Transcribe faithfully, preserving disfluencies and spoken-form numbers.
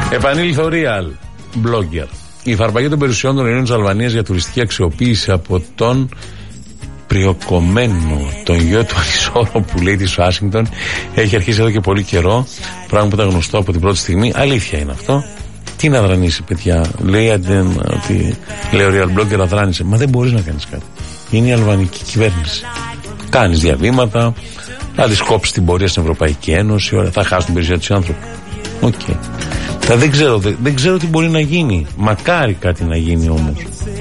Επανήλθε ο Real Blogger. Η φαρπαγή των περιουσιών των Ελλήνων της Αλβανίας για τουριστική αξιοποίηση από τον Πριοκομμένο, τον γιο του Ανισόρροπου, λέει, της Ουάσιγκτον, έχει αρχίσει εδώ και πολύ καιρό. Πράγμα που ήταν γνωστό από την πρώτη στιγμή. Αλήθεια είναι αυτό. Τι να δρανήσει, παιδιά. Λέει ότι λέει ο Real Blogger, αδράνησε. Μα δεν μπορείς να κάνεις κάτι. Είναι η αλβανική κυβέρνηση. Κάνεις διαβήματα, θα τις κόψεις την πορεία στην Ευρωπαϊκή Ένωση, ωραία, θα χάσουν την περιουσία τους οι άνθρωποι. Οκ. Okay. Δεν ξέρω, δεν, δεν ξέρω τι μπορεί να γίνει. Μακάρι κάτι να γίνει όμως.